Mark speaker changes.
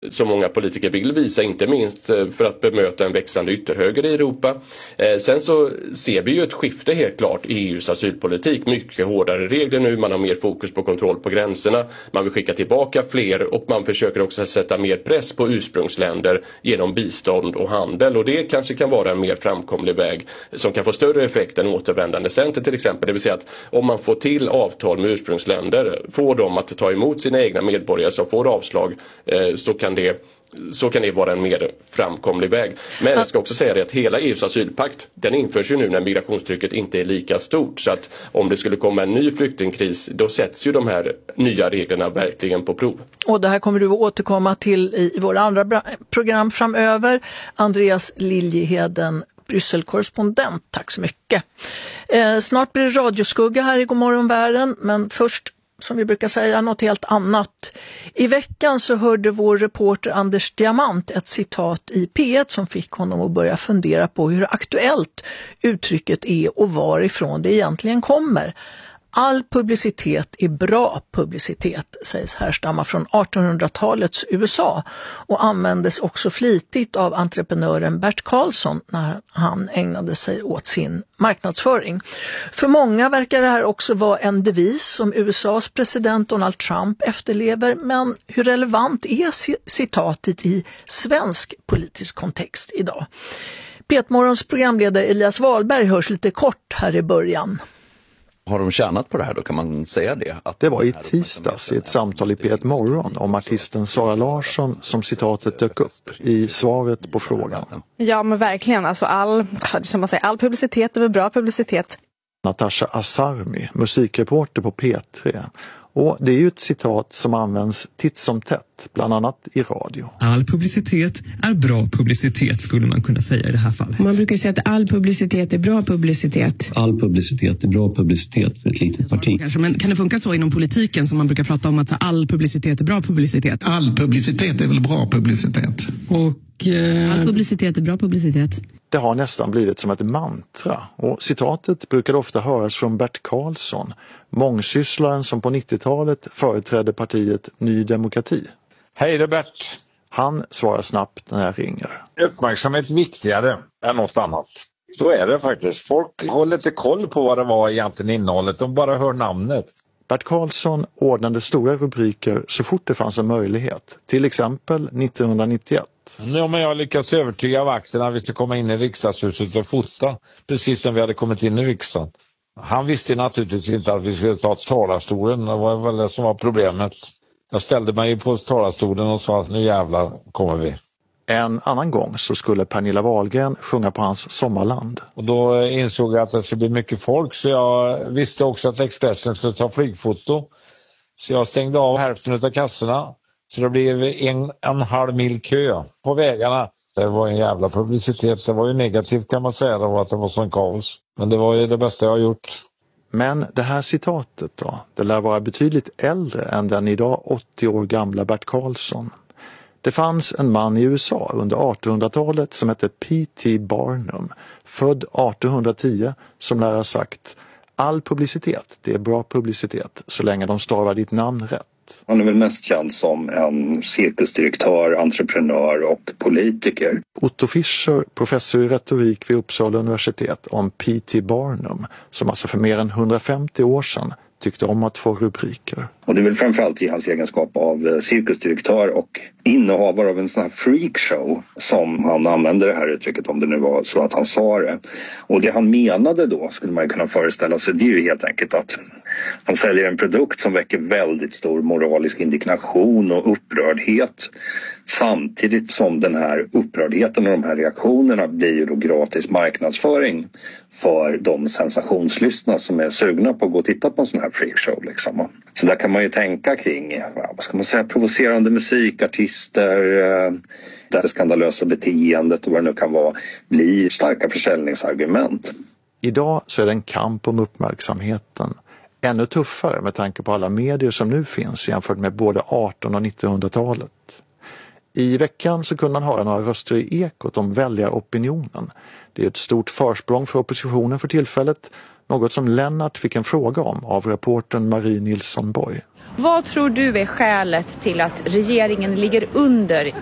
Speaker 1: som många politiker vill visa, inte minst för att bemöta en växande ytterhöger i Europa. Sen så ser vi ju ett skifte helt klart i EUs asylpolitik. Mycket hårdare regler nu, man har mer fokus på kontroll på gränserna, man vill skicka tillbaka fler och man försöker också sätta mer press på ursprungsländer genom bistånd och handel. Och det kanske kan vara en mer framkomlig väg som kan få större effekt än återvändande center till exempel. Det vill säga att om man får till avtal med ursprungsländer, får dem att ta emot sina egna medborgare som får avslag, så kan det vara en mer framkomlig väg. Men jag ska också säga det att hela EUs asylpakt, den införs ju nu när migrationstrycket inte är lika stort. Så att om det skulle komma en ny flyktingkris, då sätts ju de här nya reglerna verkligen på prov. Och det här kommer du att återkomma till i våra andra program framöver. Andreas Liljeheden, Brysselkorrespondent, tack så mycket. Snart blir det radioskugga här i Godmorgon Världen, men först, som vi brukar säga, något helt annat. I veckan så hörde vår reporter Anders Diamant ett citat i P1 som fick honom att börja fundera på hur aktuellt uttrycket är och varifrån det egentligen kommer. All publicitet är bra publicitet, sägs härstamma från 1800-talets USA och användes också flitigt av entreprenören Bert Karlsson när han ägnade sig åt sin marknadsföring. För många verkar det här också vara en devis som USAs president Donald Trump efterlever, men hur relevant är citatet i svensk politisk kontext idag? P1-morgons programledare Elias Wahlberg hörs lite kort här i början.
Speaker 2: Har de tjänat på det här då, kan man säga det? Att
Speaker 3: det var i tisdags i ett samtal i P1 Morgon om artisten Sara Larsson som citatet dök upp i svaret på frågan.
Speaker 4: Ja, men verkligen. Alltså all publicitet är väl bra publicitet.
Speaker 3: Natasha Asarmi, musikreporter på P3. Och det är ju ett citat som används titt som tätt, bland annat i radio.
Speaker 5: All publicitet är bra publicitet, skulle man kunna säga i det här fallet.
Speaker 6: Man brukar säga att all publicitet är bra publicitet.
Speaker 7: All publicitet är bra publicitet för ett litet parti.
Speaker 5: Men kan det funka så inom politiken som man brukar prata om att all publicitet är bra publicitet?
Speaker 8: All publicitet är väl bra publicitet.
Speaker 5: All publicitet är bra publicitet.
Speaker 3: Det har nästan blivit som ett mantra och citatet brukar ofta höras från Bert Karlsson, mångsysslaren som på 90-talet företrädde partiet Ny Demokrati.
Speaker 9: Hej, det är Bert.
Speaker 3: Han svarar snabbt när jag ringer.
Speaker 9: Uppmärksamhet viktigare än något annat. Så är det faktiskt. Folk håller inte koll på vad det var egentligen innehållet, de bara hör namnet.
Speaker 3: Bert Karlsson ordnade stora rubriker så fort det fanns en möjlighet, till exempel 1991.
Speaker 9: Ja, men jag lyckats övertyga vakterna att vi skulle komma in i riksdagshuset och fota precis när vi hade kommit in i riksdagen. Han visste naturligtvis inte att vi skulle ta talarstolen, det var väl det som var problemet. Jag ställde mig på talarstolen och sa att nu jävlar kommer vi.
Speaker 3: En annan gång så skulle Pernilla Wahlgren sjunga på hans sommarland.
Speaker 9: Och då insåg jag att det skulle bli mycket folk, så jag visste också att Expressen skulle ta flygfoto. Så jag stängde av hälften av kassorna. Så det blev 1,5 mil kö på vägarna. Det var en jävla publicitet. Det var ju negativt kan man säga då, att det var sån kaos. Men det var ju det bästa jag har gjort.
Speaker 3: Men det här citatet då, det lär vara betydligt äldre än den idag 80 år gamla Bert Karlsson. Det fanns en man i USA under 1800-talet som hette P.T. Barnum, född 1810, som lär ha sagt: all publicitet, det är bra publicitet så länge de stavar ditt namn rätt.
Speaker 10: Han är väl mest känd som en cirkusdirektör, entreprenör och politiker.
Speaker 3: Otto Fischer, professor i retorik vid Uppsala universitet, om P.T. Barnum, som alltså för mer än 150 år sedan tyckte om att få rubriker.
Speaker 10: Och det är väl framförallt i hans egenskap av cirkusdirektör och innehavare av en sån här freakshow som han använde det här uttrycket, om det nu var så att han sa det. Och det han menade då, skulle man ju kunna föreställa sig, det är ju helt enkelt att han säljer en produkt som väcker väldigt stor moralisk indignation och upprördhet. Samtidigt som den här upprördheten och de här reaktionerna blir ju då gratis marknadsföring för de sensationslystna som är sugna på att gå och titta på en sån här freakshow liksom. Så där kan man ju tänka kring, vad ska man säga, provocerande musikartister, det skandalösa beteendet och vad det nu kan vara, blir starka försäljningsargument.
Speaker 3: Idag så är det en kamp om uppmärksamheten. Ännu tuffare med tanke på alla medier som nu finns jämfört med både 1800- och 1900-talet. I veckan så kunde man höra några röster i Ekot om väljaropinionen. Det är ett stort försprång för oppositionen för tillfället, något som Lennart fick en fråga om av reportern Marie Nilsson Boy.
Speaker 11: Vad tror du är skälet till att regeringen ligger under